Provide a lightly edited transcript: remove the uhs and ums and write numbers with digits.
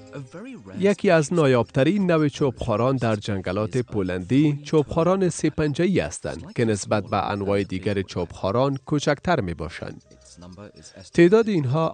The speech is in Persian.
یکی از نایابترین نوع چوبخواران در جنگلات پولندی چوبخواران سه‌پنجه‌ای هستند که نسبت به انواع دیگر چوبخواران کوچکتر می باشند. تعداد اینها